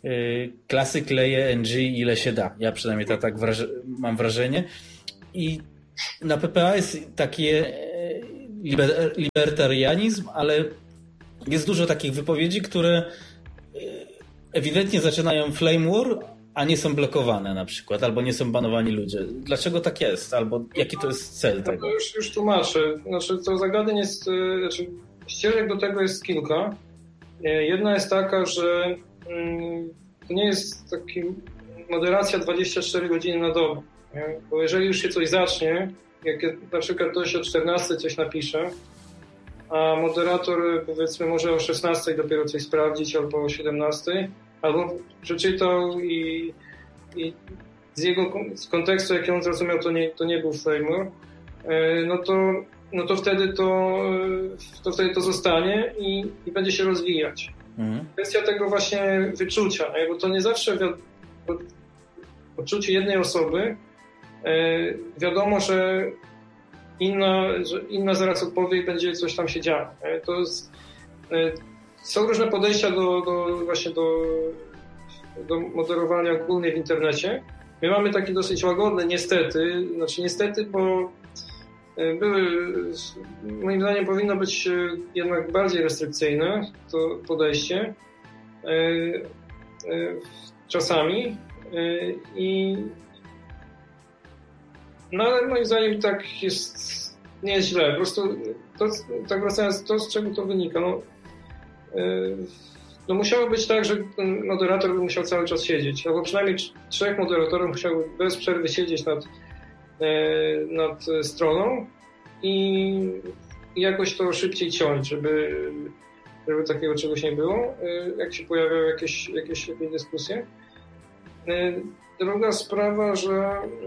klasyk leje N G ile się da. Ja przynajmniej tak, tak wraż- mam wrażenie. I na P P A jest taki liber- libertarianizm, ale jest dużo takich wypowiedzi, które ewidentnie zaczynają flame war, a nie są blokowane na przykład, albo nie są banowani ludzie. Dlaczego tak jest? Albo jaki to jest cel tego? No już, już tłumaczę. Znaczy, to zagadnień jest, znaczy, ścieżek do tego jest kilka. Jedna jest taka, że to nie jest taki moderacja dwadzieścia cztery godziny na dobę. Nie? Bo jeżeli już się coś zacznie, jak na przykład ktoś o czternastej coś napisze, a moderator powiedzmy może o szesnastej dopiero coś sprawdzić, albo o siedemnastej, albo przeczytał i, i z jego z kontekstu, jaki on zrozumiał, to nie, to nie był flamor, no to, no to wtedy to, to wtedy to zostanie i, i będzie się rozwijać. Mhm. Kwestia tego właśnie wyczucia, bo to nie zawsze wi- odczucie jednej osoby wiadomo, że inna, że inna zaraz odpowie i będzie coś tam się działo. To jest, są różne podejścia do, do właśnie do, do moderowania ogólnie w internecie. My mamy taki dosyć łagodny, niestety, znaczy niestety, bo były, moim zdaniem powinno być jednak bardziej restrykcyjne to podejście czasami i no ale moim zdaniem tak jest, nie jest źle. Po prostu to, tak wracając, to z czego to wynika, no, no musiało być tak, że ten moderator by musiał cały czas siedzieć, albo przynajmniej trzech moderatorów musiało bez przerwy siedzieć nad, nad stroną i, i jakoś to szybciej ciąć, żeby, żeby takiego czegoś nie było, jak się pojawiały jakieś, jakieś, jakieś dyskusje. Druga sprawa, że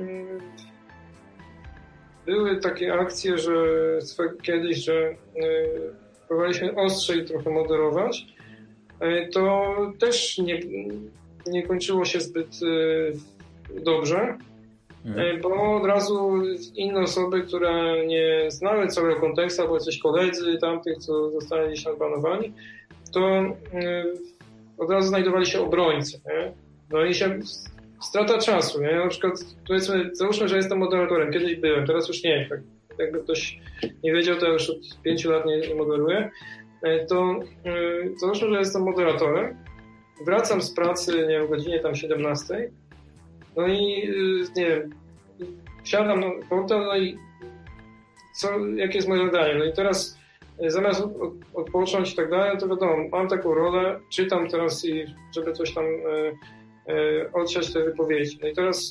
były takie akcje, że kiedyś, że próbowaliśmy ostrzej trochę moderować, to też nie, nie kończyło się zbyt dobrze, mhm. bo od razu inne osoby, które nie znały całego kontekstu, albo jacyś koledzy tamtych, co zostali gdzieś odbanowani, to od razu znajdowali się obrońcy. Nie? No i się strata czasu, nie? Na przykład powiedzmy, załóżmy, że jestem moderatorem, kiedyś byłem, teraz już nie, tak, jakby ktoś nie wiedział, to ja już od pięciu lat nie, nie moderuję, to yy, załóżmy, że jestem moderatorem, wracam z pracy, nie wiem, o godzinie tam siedemnastej, no i yy, nie wiem, wsiadam na portal, no i co, jakie jest moje zadanie, no i teraz yy, zamiast od, odpocząć i tak dalej, to wiadomo, mam taką rolę, czytam teraz i żeby coś tam yy, odsiać te wypowiedzi. No i teraz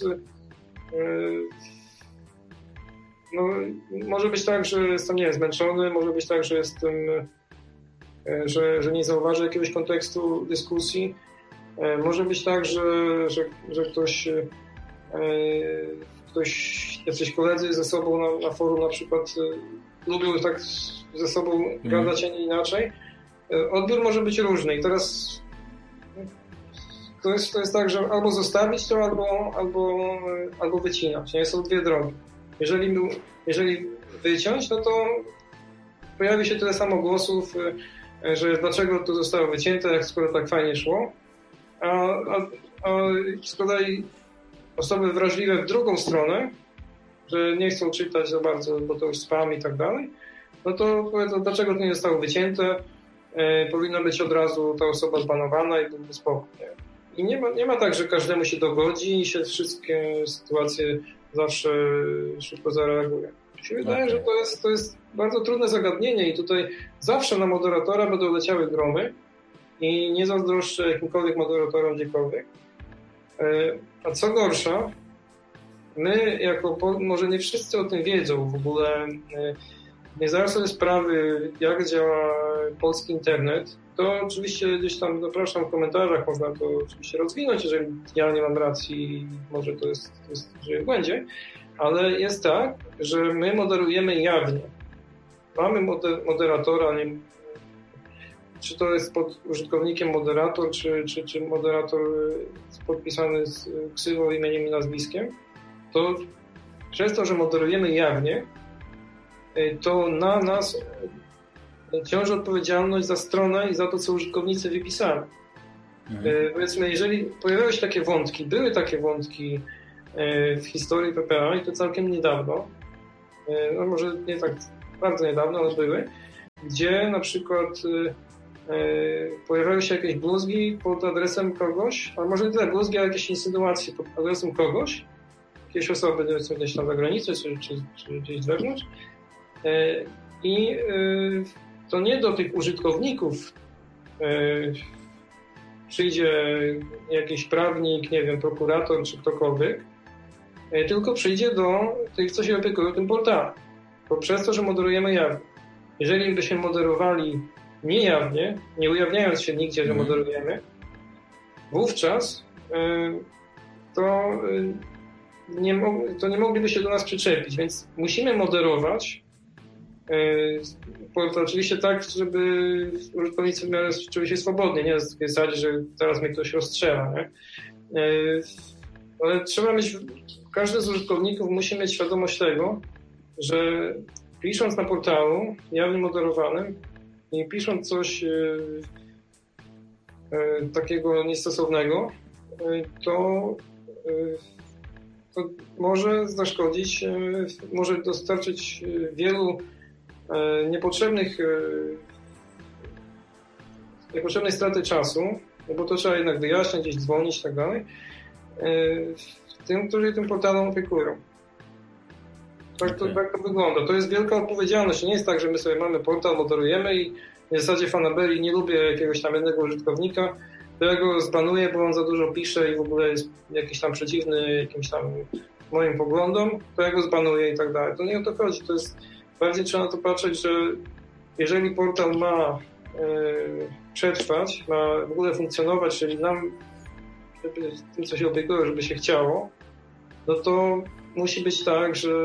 no, może być tak, że jestem, nie wiem, zmęczony, może być tak, że jestem, że, że nie zauważę jakiegoś kontekstu dyskusji, może być tak, że, że, że ktoś, ktoś, jacyś koledzy ze sobą na, na forum na przykład lubią tak ze sobą gadać, a nie inaczej. Odbiór może być różny i teraz To jest, to jest tak, że albo zostawić to, albo, albo, albo wycinać. Nie? Są dwie drogi. Jeżeli, jeżeli wyciąć, no to pojawi się tyle samo głosów, że dlaczego to zostało wycięte, jak skoro tak fajnie szło. A, a, a z kolei osoby wrażliwe w drugą stronę, że nie chcą czytać za bardzo, bo to już spam i tak dalej, no to powiedzą, dlaczego to nie zostało wycięte, e, powinno być od razu ta osoba zbanowana i byłby spokój. I nie ma, nie ma tak, że każdemu się dogodzi i się wszystkie sytuacje zawsze szybko zareaguje. Mi się wydaje, okay. że to jest, to jest bardzo trudne zagadnienie i tutaj zawsze na moderatora będą leciały gromy i nie zazdroszczę jakimkolwiek moderatorom gdziekolwiek. A co gorsza, my jako, może nie wszyscy o tym wiedzą w ogóle, nie zdają sobie sprawy, jak działa polski internet. To oczywiście gdzieś tam zapraszam w komentarzach, można to oczywiście rozwinąć, jeżeli ja nie mam racji, może to jest, to jest że w błędzie, ale jest tak, że my moderujemy jawnie. Mamy moderatora, nie, czy to jest pod użytkownikiem moderator, czy, czy, czy moderator podpisany z ksywą, imieniem i nazwiskiem, to przez to, że moderujemy jawnie, to na nas ciąży odpowiedzialność za stronę i za to, co użytkownicy wypisali. Mhm. Powiedzmy, jeżeli pojawiały się takie wątki, były takie wątki w historii P P A i to całkiem niedawno, no może nie tak bardzo niedawno, ale były, gdzie na przykład pojawiały się jakieś bluzgi pod adresem kogoś, a może nie tyle bluzgi, ale jakieś insynuacje pod adresem kogoś, jakieś osoby gdzieś tam za granicą, czy, czy, czy gdzieś wewnątrz. I to nie do tych użytkowników przyjdzie jakiś prawnik, nie wiem, prokurator czy ktokolwiek, tylko przyjdzie do tych, co się opiekują tym portalem. Bo przez to, że moderujemy jawnie. Jeżeli byśmy moderowali niejawnie, nie ujawniając się nigdzie, że moderujemy, wówczas to nie, to nie mogliby się do nas przyczepić, więc musimy moderować portal oczywiście tak, żeby użytkownicy czuli się swobodnie, nie na takiej zasadzie, że teraz mnie ktoś rozstrzela, nie? Ale trzeba mieć, każdy z użytkowników musi mieć świadomość tego, że pisząc na portalu jawnie moderowanym i pisząc coś e, e, takiego niestosownego, e, to, e, to może zaszkodzić, e, może dostarczyć wielu e, niepotrzebnych e, niepotrzebnej straty czasu, bo to trzeba jednak wyjaśniać, gdzieś dzwonić i tak dalej, e, tym, którzy tym portalem opiekują. Tak to, okay. tak to wygląda. To jest wielka odpowiedzialność. Nie jest tak, że my sobie mamy portal, moderujemy i w zasadzie Fanaberii nie lubię jakiegoś tam jednego użytkownika, to ja go zbanuję, bo on za dużo pisze i w ogóle jest jakiś tam przeciwny jakimś tam moim poglądom, to ja go zbanuję i tak dalej. To nie o to chodzi. To jest, bardziej trzeba na to patrzeć, że jeżeli portal ma yy, przetrwać, ma w ogóle funkcjonować, czyli nam żeby tym, co się opiekuje, żeby się chciało, no to musi być tak, że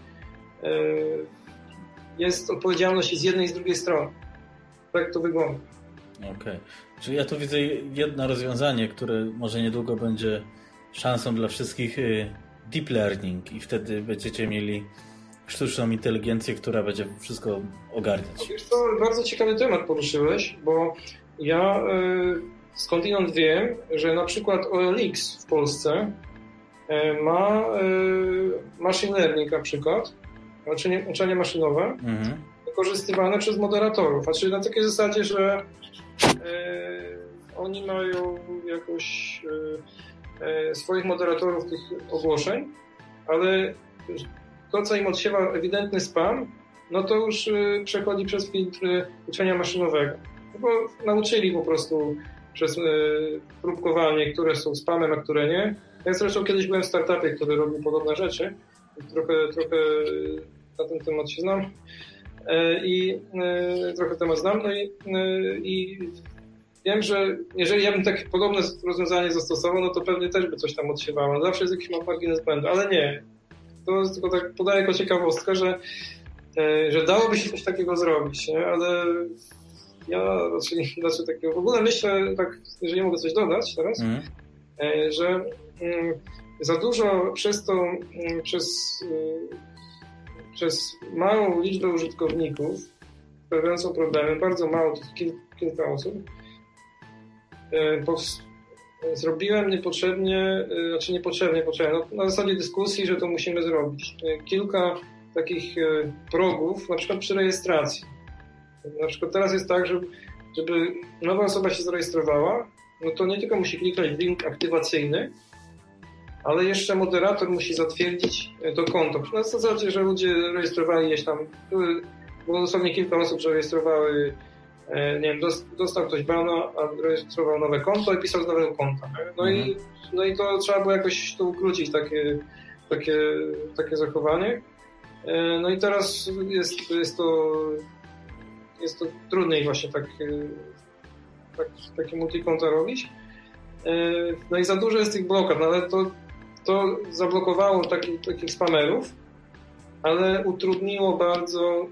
jest odpowiedzialność i z jednej i z drugiej strony. Tak to wygląda. Okej. Okay. Czyli ja tu widzę jedno rozwiązanie, które może niedługo będzie szansą dla wszystkich, deep learning, i wtedy będziecie mieli sztuczną inteligencję, która będzie wszystko ogarniać. Wiesz co, bardzo ciekawy temat poruszyłeś, bo ja skądinąd wiem, że na przykład O L X w Polsce ma machine learning na przykład, uczenie, uczenie maszynowe, mhm. wykorzystywane przez moderatorów. Znaczy na takiej zasadzie, że e, oni mają jakoś e, swoich moderatorów tych ogłoszeń, ale to, co im odsiewa ewidentny spam, no to już e, przechodzi przez filtr uczenia maszynowego. No bo nauczyli po prostu przez e, próbkowanie, które są spamem, a które nie. Ja zresztą kiedyś byłem w startupie, który robił podobne rzeczy. Trochę, trochę na ten temat się znam i trochę temat znam. No i, i wiem, że jeżeli ja bym takie podobne rozwiązanie zastosował, no to pewnie też by coś tam odsiewało. Zawsze jest jakiś margines błędu, ale nie. To jest tylko tak podaję jako ciekawostkę, że, że dałoby się coś takiego zrobić, nie? Ale ja raczej, raczej takiego w ogóle myślę, tak, jeżeli mogę coś dodać teraz, mm. że za dużo przez to, przez, przez małą liczbę użytkowników pojawiającą problemy, bardzo mało, to kil, kilka osób, zrobiłem niepotrzebnie, znaczy niepotrzebnie, potrzebnie, no, na zasadzie dyskusji, że to musimy zrobić. Kilka takich progów, na przykład przy rejestracji. Na przykład teraz jest tak, że żeby nowa osoba się zarejestrowała, no to nie tylko musi kliknąć w link aktywacyjny, ale jeszcze moderator musi zatwierdzić to konto. Na zasadzie, że ludzie rejestrowali gdzieś tam, było dosłownie kilka osób, że rejestrowały, nie wiem, dostał ktoś bana, a rejestrował nowe konto i pisał z nowego konta. No, mhm. i, no i to trzeba było jakoś to ukrócić, takie, takie, takie zachowanie. No i teraz jest, jest to jest to trudniej właśnie tak, tak takie multikonta robić. No i za dużo jest tych blokad, no ale to, to zablokowało taki, takich spamerów, ale utrudniło bardzo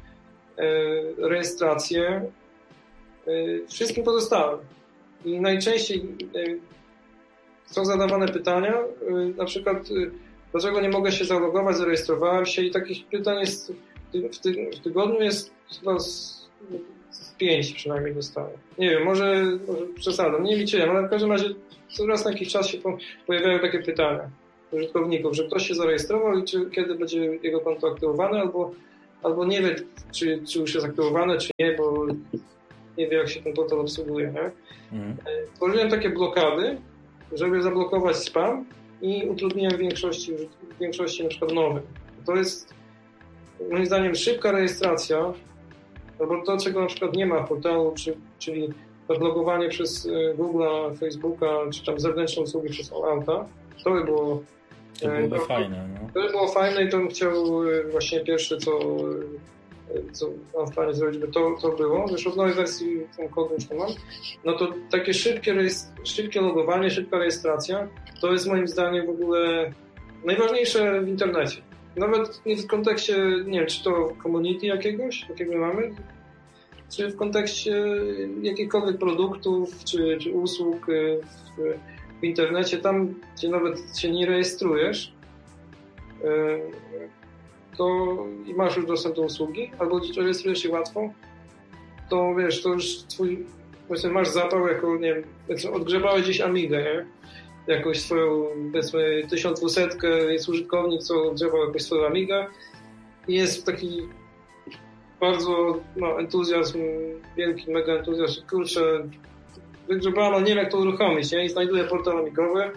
rejestrację wszystkim pozostałym. I najczęściej są zadawane pytania, na przykład dlaczego nie mogę się zalogować, zarejestrowałem się i takich pytań jest w, ty, w tygodniu jest chyba pięć przynajmniej dostałem. Nie wiem, może, może przesadzam, nie liczyłem, ale w każdym razie raz na jakiś czas się pojawiają takie pytania użytkowników, że ktoś się zarejestrował i czy kiedy będzie jego konto aktywowane, albo, albo nie wie, czy, czy już jest aktywowane, czy nie, bo nie wie, jak się ten portal obsługuje. Nie? Mhm. Tworzyłem takie blokady, żeby zablokować spam i utrudniłem większości, większości na przykład nowym. To jest moim zdaniem szybka rejestracja, albo to, czego na przykład nie ma w portalu, czy, czyli odlogowanie przez Google'a, Facebooka, czy tam zewnętrzne usługi przez Alta. To by było to byłoby to, fajne. No. To by było fajne i to bym chciał właśnie pierwsze, co, co mam w planie zrobić, by to, to było. Już od nowej wersji ten kod już nie mam. No to takie szybkie, szybkie logowanie, szybka rejestracja, to jest moim zdaniem w ogóle najważniejsze w internecie. Nawet nie w kontekście, nie wiem, czy to community jakiegoś, jakiego mamy, czy w kontekście jakichkolwiek produktów, czy, czy usług w, w internecie, tam gdzie nawet się nie rejestrujesz, to i masz już dostęp do usługi, albo rejestrujesz się łatwo, to wiesz, to już twój, właśnie masz zapał jako, nie wiem, odgrzebałeś gdzieś Amigę, nie? Jakąś swoją, powiedzmy, tysiąc dwieście jest użytkownik, co odgrzebał jakąś swoją Amigę i jest taki bardzo, no, entuzjazm, wielki, mega entuzjazm, kurczę, wygrzebałem, ale nie wiem, jak to uruchomić, nie? I znajduje portal amigowy,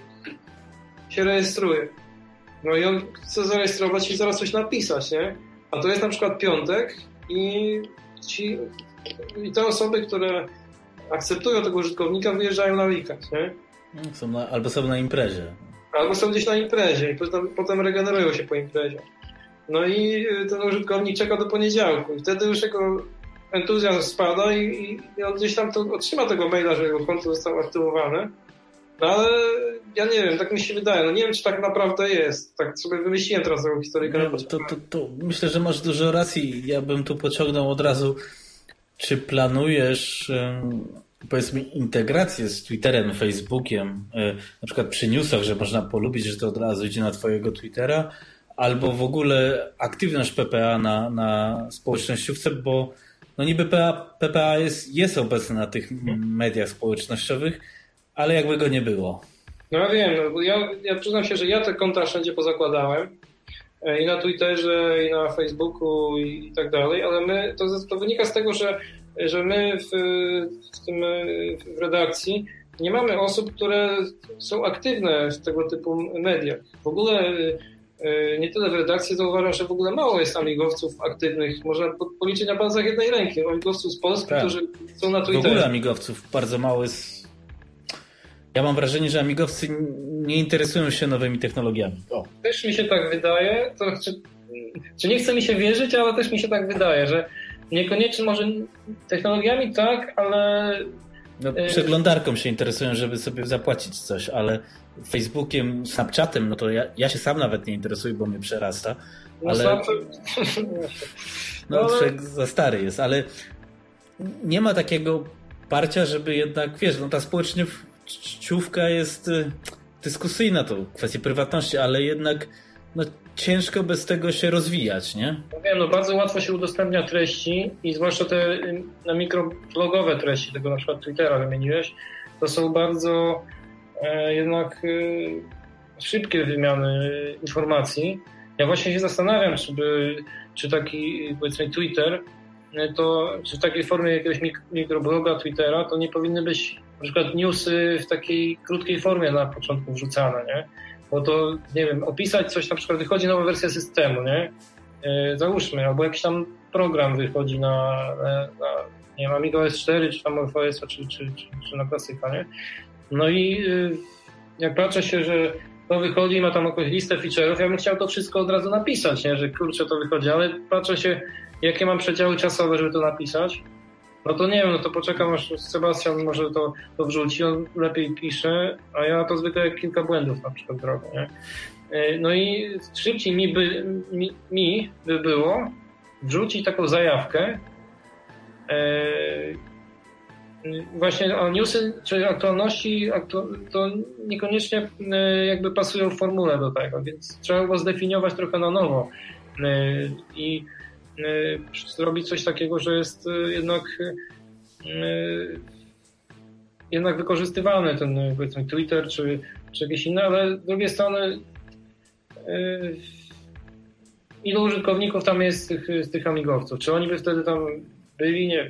się rejestruje. No i on chce zarejestrować i zaraz coś napisać, nie? A to jest na przykład piątek i ci, i te osoby, które akceptują tego użytkownika, wyjeżdżają na weekend, nie? Są na, albo są na imprezie. Albo są gdzieś na imprezie i potem, potem regenerują się po imprezie. No i ten użytkownik czeka do poniedziałku i wtedy już jego entuzjazm spada i, i on gdzieś tam to otrzyma tego maila, że jego konto zostało aktywowane. No ale ja nie wiem, tak mi się wydaje. No nie wiem, czy tak naprawdę jest. Tak sobie wymyśliłem teraz taką historyjkę. No, to, to, to myślę, że masz dużo racji. Ja bym tu pociągnął od razu. Czy planujesz powiedzmy integrację z Twitterem, Facebookiem, na przykład przy newsach, że można polubić, że to od razu idzie na twojego Twittera, albo w ogóle aktywność P P A na, na społecznościówce, bo no niby P P A jest, jest obecny na tych mediach społecznościowych, ale jakby go nie było. No ja wiem, no bo ja, ja przyznam się, że ja te konta wszędzie pozakładałem i na Twitterze, i na Facebooku i, i tak dalej, ale my, to, to wynika z tego, że, że my w, w tym w redakcji nie mamy osób, które są aktywne w tego typu mediach. W ogóle nie tyle w redakcji, zauważam, że w ogóle mało jest amigowców aktywnych. Można policzyć na palcach jednej ręki. Amigowców z Polski, tak, którzy są na Twitterze. W ogóle amigowców bardzo mało jest. Ja mam wrażenie, że amigowcy nie interesują się nowymi technologiami. O. Też mi się tak wydaje, to czy, czy nie chce mi się wierzyć, ale też mi się tak wydaje, że niekoniecznie może technologiami tak, ale... No, przeglądarką się interesują, żeby sobie zapłacić coś, ale Facebookiem, Snapchatem, no to ja, ja się sam nawet nie interesuję, bo mnie przerasta. No, ale... Snapchat... no, ale... za stary jest, ale nie ma takiego parcia, żeby jednak, wiesz, no ta społecznościówka jest dyskusyjna, to kwestia prywatności, ale jednak no, ciężko bez tego się rozwijać, nie? No wiem, no bardzo łatwo się udostępnia treści i zwłaszcza te na mikroblogowe treści, tego na przykład Twittera wymieniłeś, to są bardzo e, jednak e, szybkie wymiany informacji. Ja właśnie się zastanawiam, czy, by, czy taki, powiedzmy, Twitter, to czy w takiej formie jakiegoś mik- mikrobloga Twittera, to nie powinny być na przykład newsy w takiej krótkiej formie na początku wrzucane, nie? Bo to, nie wiem, opisać coś, na przykład wychodzi nowa wersja systemu, nie? Yy, załóżmy, albo jakiś tam program wychodzi na, na, na nie wiem, Amiga O S cztery, czy tam MorphOS, czy, czy, czy, czy na klasyka, nie? No i yy, jak patrzę się, że to wychodzi i ma tam jakąś listę feature'ów, ja bym chciał to wszystko od razu napisać, nie? Że kurczę, to wychodzi, ale patrzę się, jakie mam przedziały czasowe, żeby to napisać. No to nie wiem, no to poczekam, aż Sebastian może to, to wrzuci, on lepiej pisze, a ja to zwykle kilka błędów na przykład zrobię, nie? No i szybciej mi by, mi, mi by było wrzucić taką zajawkę właśnie o newsy czy aktualności, to niekoniecznie jakby pasują w formule do tego, więc trzeba go zdefiniować trochę na nowo i zrobić coś takiego, że jest jednak jednak wykorzystywany ten, powiedzmy, Twitter czy, czy jakieś inne, ale z drugiej strony ilu użytkowników tam jest z tych, z tych amigowców? Czy oni by wtedy tam byli? Nie wiem.